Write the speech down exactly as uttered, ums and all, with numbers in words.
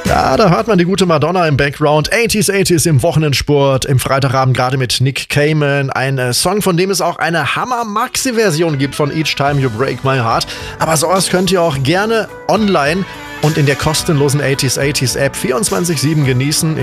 Ja, da hört man die gute Madonna im Background. achtziger, achtziger im Wochenendsport. Im Freitagabend gerade mit Nick Cayman. Ein äh, Song, von dem es auch eine Hammer-Maxi-Version gibt von Each Time You Break My Heart. Aber sowas könnt ihr auch gerne online und in der kostenlosen achtziger, achtziger App vierundzwanzig sieben genießen.